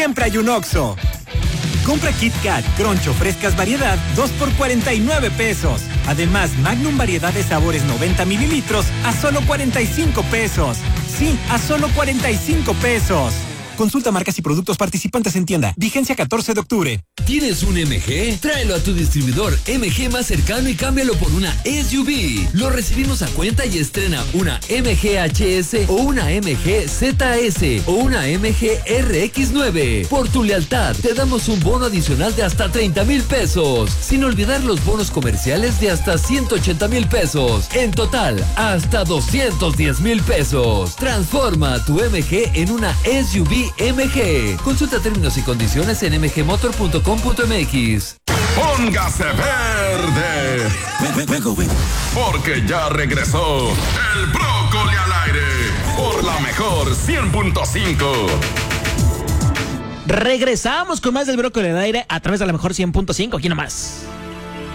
Siempre hay un Oxxo. Compra Kit Kat, Crunch o frescas variedad, 2 por 49 pesos. Además, Magnum variedad de sabores 90 mililitros a solo 45 pesos. Sí, a solo 45 pesos. Consulta marcas y productos participantes en tienda. Vigencia 14 de octubre. ¿Tienes un MG? Tráelo a tu distribuidor MG más cercano y cámbialo por una SUV. Lo recibimos a cuenta y estrena una MG HS o una MG ZS o una MG RX9. Por tu lealtad, te damos un bono adicional de hasta 30,000 pesos. Sin olvidar los bonos comerciales de hasta 180,000 pesos. En total, hasta 210,000 pesos. Transforma tu MG en una SUV MG. Consulta términos y condiciones en mgmotor.com.mx. Póngase verde, porque ya regresó el Brócoli al aire por la mejor 100.5. Regresamos con más del Brócoli al aire a través de la mejor 100.5. Aquí nomás.